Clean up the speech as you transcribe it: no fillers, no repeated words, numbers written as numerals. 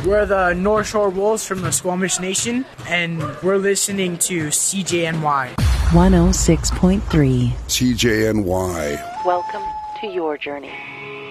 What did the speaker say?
We're the North Shore Wolves from the Squamish Nation, and we're listening to CJNY. 106.3 CJNY. Welcome to your journey.